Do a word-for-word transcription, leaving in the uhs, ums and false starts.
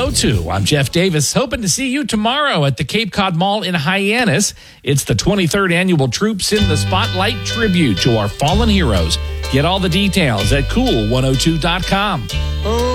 oh two. I'm Jeff Davis, hoping to see you tomorrow at the Cape Cod Mall in Hyannis. It's the twenty-third annual Troops in the Spotlight tribute to our fallen heroes. Get all the details at cool one oh two dot com. Oh,